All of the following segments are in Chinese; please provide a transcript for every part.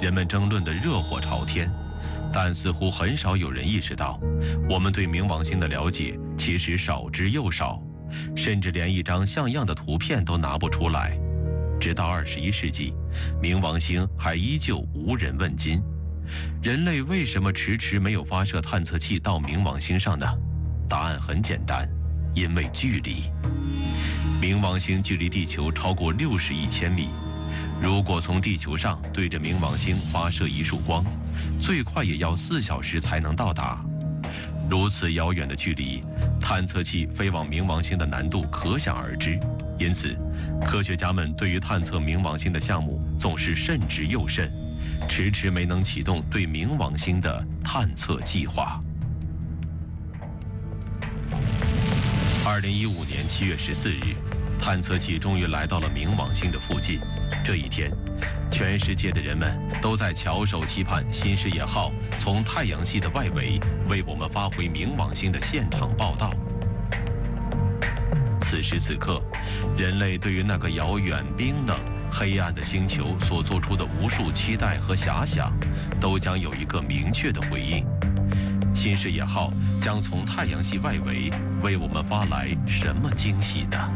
人们争论得热火朝天，但似乎很少有人意识到，我们对冥王星的了解其实少之又少，甚至连一张像样的图片都拿不出来。直到21世纪，冥王星还依旧无人问津。人类为什么迟迟没有发射探测器到冥王星上呢？答案很简单，因为距离。冥王星距离地球超过60亿千米，如果从地球上对着冥王星发射一束光，最快也要4小时才能到达。如此遥远的距离，探测器飞往冥王星的难度可想而知。因此，科学家们对于探测冥王星的项目总是慎之又慎，迟迟没能启动对冥王星的探测计划。2015年7月14日，探测器终于来到了冥王星的附近。这一天，全世界的人们都在翘首期盼新视野号从太阳系的外围为我们发回冥王星的现场报道。此时此刻，人类对于那个遥远、冰冷、黑暗的星球所做出的无数期待和遐想，都将有一个明确的回应。新视野号将从太阳系外围为我们发来什么惊喜呢？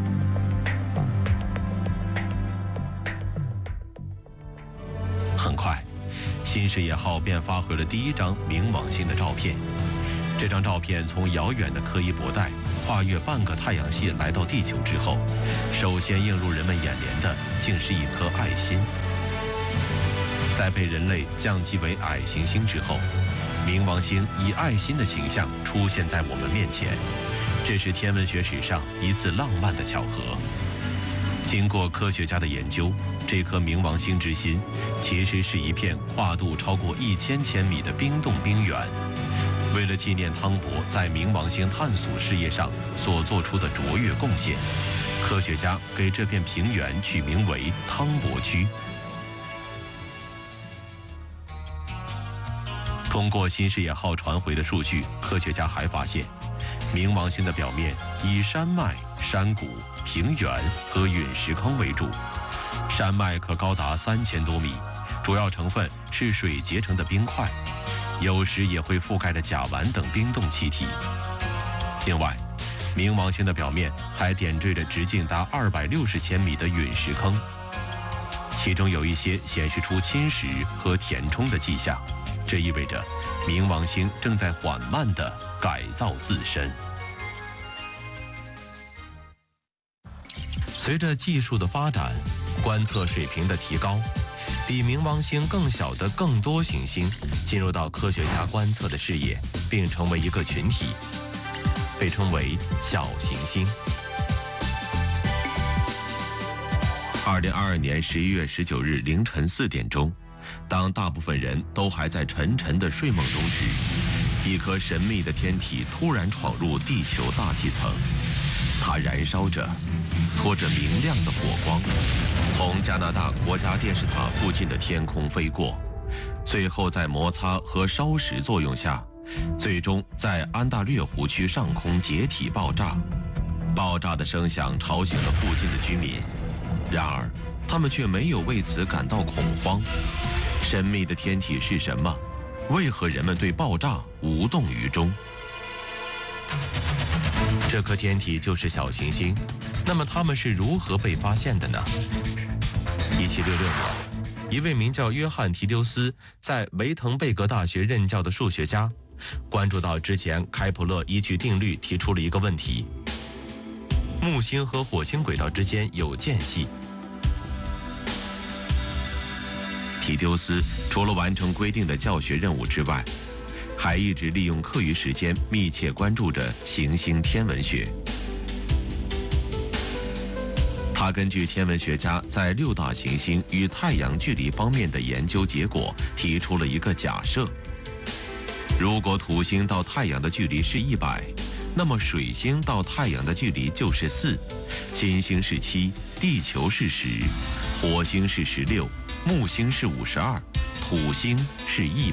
很快，新视野号便发回了第一张冥王星的照片。这张照片从遥远的柯伊伯带跨越半个太阳系来到地球之后，首先映入人们眼帘的竟是一颗爱心。在被人类降级为矮行星之后，冥王星以爱心的形象出现在我们面前，这是天文学史上一次浪漫的巧合。经过科学家的研究，这颗冥王星之心其实是一片跨度超过1000千米的冰冻冰原。为了纪念汤博在冥王星探索事业上所做出的卓越贡献，科学家给这片平原取名为汤博区。通过新视野号传回的数据，科学家还发现，冥王星的表面以山脉、山谷、平原和陨石坑为主，山脉可高达3000多米，主要成分是水结成的冰块，有时也会覆盖着甲烷等冰冻气体。另外，冥王星的表面还点缀着直径达260千米的陨石坑，其中有一些显示出侵蚀和填充的迹象。这意味着冥王星正在缓慢地改造自身。随着技术的发展，观测水平的提高，比冥王星更小的更多行星进入到科学家观测的视野，并成为一个群体，被称为小行星。2022年11月19日凌晨4点钟，当大部分人都还在沉沉的睡梦中时，一颗神秘的天体突然闯入地球大气层，它燃烧着，拖着明亮的火光，从加拿大国家电视塔附近的天空飞过，最后在摩擦和烧蚀作用下，最终在安大略湖区上空解体爆炸。爆炸的声响吵醒了附近的居民，然而他们却没有为此感到恐慌。神秘的天体是什么？为何人们对爆炸无动于衷？这颗天体就是小行星，那么它们是如何被发现的呢？1766年，一位名叫约翰·提丢斯在维滕贝格大学任教的数学家，关注到之前开普勒依据定律提出了一个问题：木星和火星轨道之间有间隙。提丢斯除了完成规定的教学任务之外，还一直利用课余时间密切关注着行星天文学。他根据天文学家在6大行星与太阳距离方面的研究结果，提出了一个假设：如果土星到太阳的距离是100，那么水星到太阳的距离就是4，金星是7，地球是10，火星是16，木星是52，土星是100。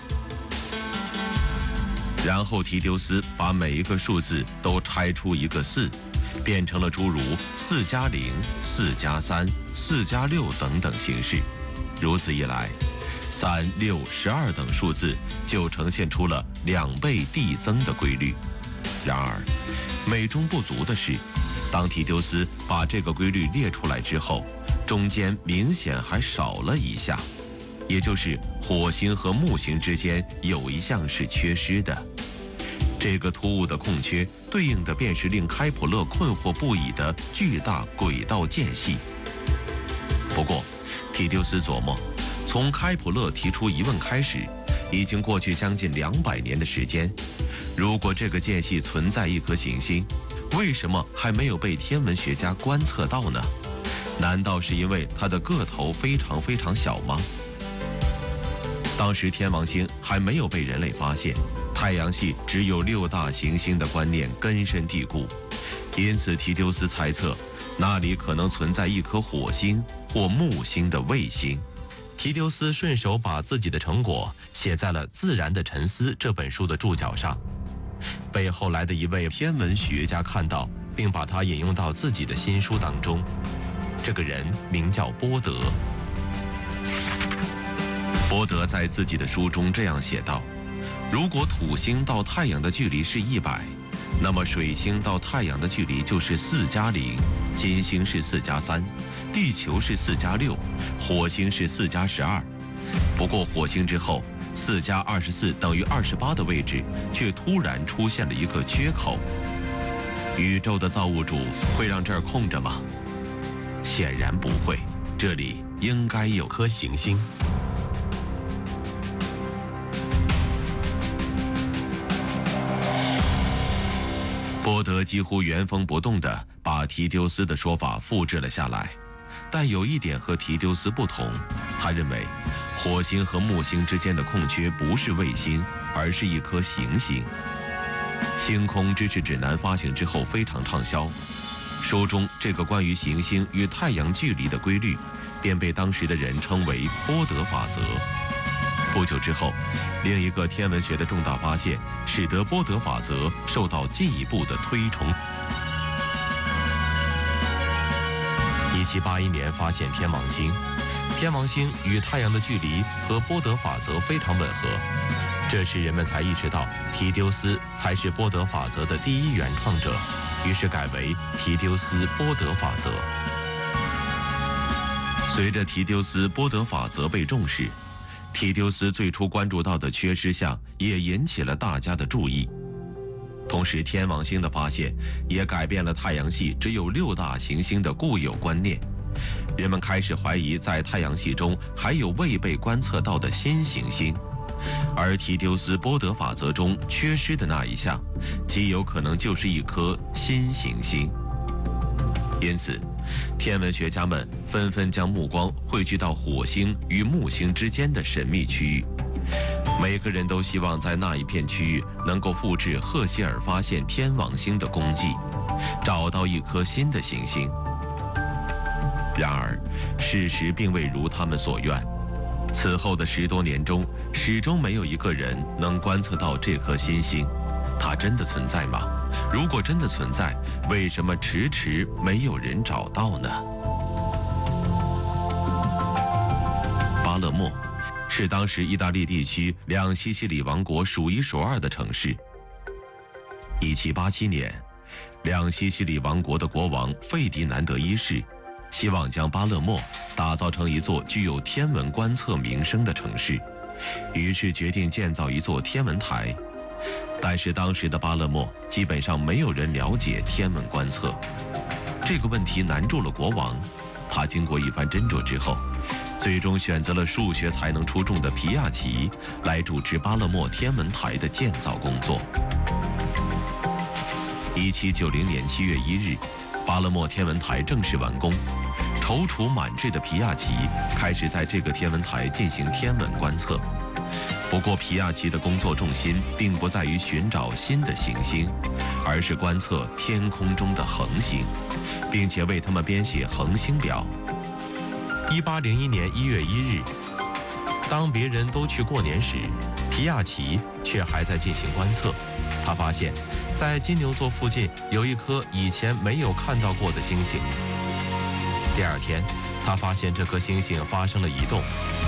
然后提丢斯把每一个数字都拆出一个4，变成了诸如4+0、4+3、4+6等等形式。如此一来， 3、6、12等数字就呈现出了2倍递增的规律。然而，美中不足的是，当提丢斯把这个规律列出来之后，中间明显还少了一项，也就是火星和木星之间有一项是缺失的。这个突兀的空缺对应的便是令开普勒困惑不已的巨大轨道间隙。不过，提丢斯琢磨，从开普勒提出疑问开始，已经过去将近200年的时间。如果这个间隙存在一颗行星，为什么还没有被天文学家观测到呢？难道是因为它的个头非常非常小吗？当时天王星还没有被人类发现，太阳系只有6大行星的观念根深蒂固，因此提丢斯猜测那里可能存在一颗火星或木星的卫星。提丢斯顺手把自己的成果写在了《自然的沉思》这本书的注脚上，被后来的一位天文学家看到，并把它引用到自己的新书当中。这个人名叫波德。波德在自己的书中这样写道：如果土星到太阳的距离是100，那么水星到太阳的距离就是4+0，金星是4+3，地球是4+6，火星是4+12。不过火星之后，4+24等于28的位置却突然出现了一个缺口。宇宙的造物主会让这儿空着吗？显然不会，这里应该有颗行星。波德几乎原封不动地把提丢斯的说法复制了下来，但有一点和提丢斯不同，他认为火星和木星之间的空缺不是卫星，而是一颗行星。星空知识指南发行之后非常畅销，书中这个关于行星与太阳距离的规律，便被当时的人称为波德法则。不久之后，另一个天文学的重大发现，使得波德法则受到进一步的推崇。1781年发现天王星，天王星与太阳的距离和波德法则非常吻合，这时人们才意识到提丢斯才是波德法则的第一原创者，于是改为提丢斯波德法则。随着提丢斯波德法则被重视，提丢斯最初关注到的缺失项也引起了大家的注意。同时，天王星的发现也改变了太阳系只有6大行星的固有观念。人们开始怀疑，在太阳系中还有未被观测到的新行星，而提丢斯波德法则中缺失的那一项，极有可能就是一颗新行星。因此，天文学家们纷纷将目光汇聚到火星与木星之间的神秘区域，每个人都希望在那一片区域能够复制赫歇尔发现天王星的功绩，找到一颗新的行星。然而，事实并未如他们所愿。此后的10多年中，始终没有一个人能观测到这颗新星。它真的存在吗？如果真的存在，为什么迟迟没有人找到呢？巴勒莫是当时意大利地区两西西里王国数一数二的城市。1787年，两西西里王国的国王费迪南德一世希望将巴勒莫打造成一座具有天文观测名声的城市，于是决定建造一座天文台。但是当时的巴勒莫基本上没有人了解天文观测，这个问题难住了国王。他经过一番斟酌之后，最终选择了数学才能出众的皮亚奇来主持巴勒莫天文台的建造工作。1790年7月1日，巴勒莫天文台正式完工，踌躇满志的皮亚奇开始在这个天文台进行天文观测。不过，皮亚奇的工作重心并不在于寻找新的行星，而是观测天空中的恒星，并且为他们编写恒星表。1801年1月1日，当别人都去过年时，皮亚奇却还在进行观测。他发现，在金牛座附近有一颗以前没有看到过的星星。第二天，他发现这颗星星发生了移动。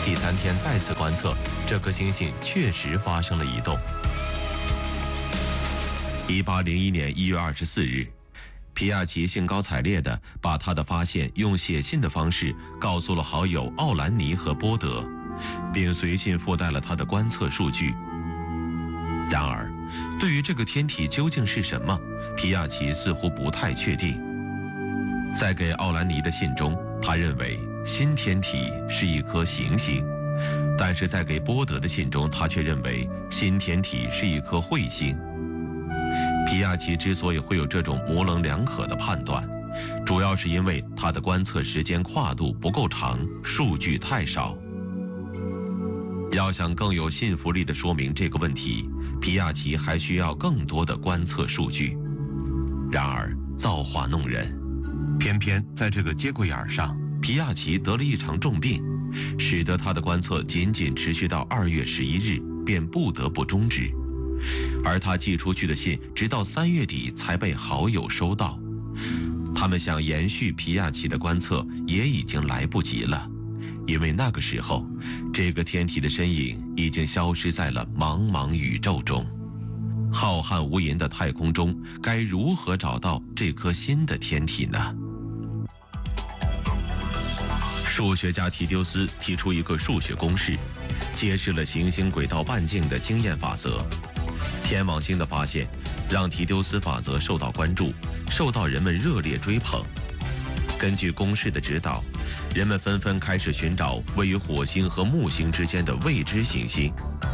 第3天再次观测，这颗星星确实发生了移动。1801年1月24日，皮亚奇兴高采烈地把他的发现用写信的方式告诉了好友奥兰尼和波德，并随信附带了他的观测数据。然而，对于这个天体究竟是什么，皮亚奇似乎不太确定。在给奥兰尼的信中，他认为新天体是一颗行星，但是在给波德的信中，他却认为新天体是一颗彗星。皮亚奇之所以会有这种模棱两可的判断，主要是因为他的观测时间跨度不够长，数据太少。要想更有信服力地说明这个问题，皮亚奇还需要更多的观测数据。然而造化弄人，偏偏在这个节骨眼上，皮亚奇得了一场重病，使得他的观测仅仅持续到2月11日，便不得不终止。而他寄出去的信，直到3月底才被好友收到。他们想延续皮亚奇的观测，也已经来不及了，因为那个时候，这个天体的身影已经消失在了茫茫宇宙中。浩瀚无垠的太空中，该如何找到这颗新的天体呢？数学家提丢斯提出一个数学公式，揭示了行星轨道半径的经验法则。天王星的发现让提丢斯法则受到关注，受到人们热烈追捧。根据公式的指导，人们纷纷开始寻找位于火星和木星之间的未知行星。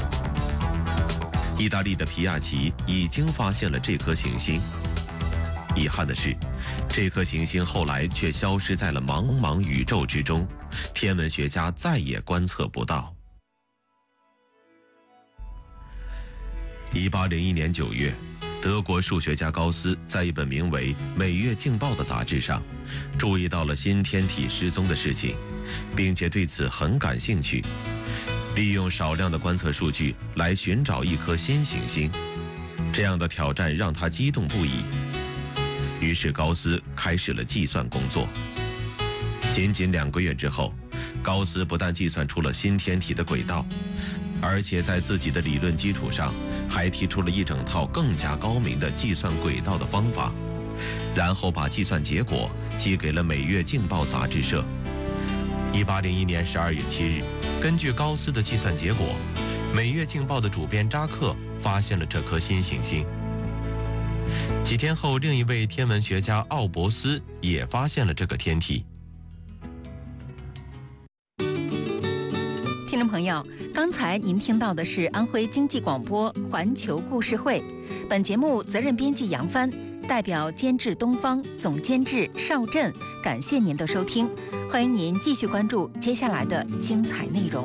意大利的皮亚奇已经发现了这颗行星，遗憾的是，这颗行星后来却消失在了茫茫宇宙之中，天文学家再也观测不到。1801年9月，德国数学家高斯在一本名为《每月镜报》的杂志上，注意到了新天体失踪的事情，并且对此很感兴趣，利用少量的观测数据来寻找一颗新行星。这样的挑战让他激动不已。于是高斯开始了计算工作。仅仅2个月之后，高斯不但计算出了新天体的轨道，而且在自己的理论基础上，还提出了一整套更加高明的计算轨道的方法，然后把计算结果寄给了《每月镜报》杂志社。1801年12月7日，根据高斯的计算结果，《每月镜报》的主编扎克发现了这颗新行星。几天后，另一位天文学家奥伯斯也发现了这个天体。 听众朋友，刚才您听到的是安徽经济广播环球故事会，本节目责任编辑杨帆，代表监制东方，总监制邵振，感谢您的收听，欢迎您继续关注接下来的精彩内容。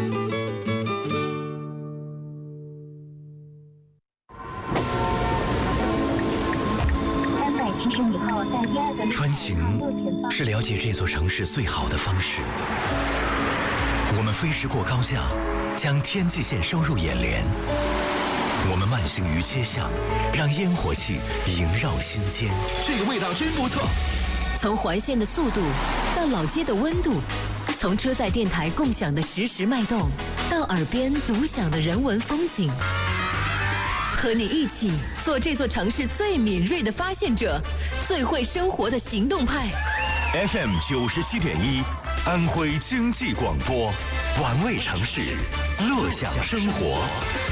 穿行是了解这座城市最好的方式。我们飞驰过高架，将天际线收入眼帘。我们慢行于街巷，让烟火气萦绕心间。 这个味道真不错。 从环线的速度到老街的温度，从车载电台共享的实时脉动，到耳边独享的人文风景。和你一起做这座城市最敏锐的发现者，最会生活的行动派。 FM 97.1，安徽经济广播，玩味城市，乐享生活。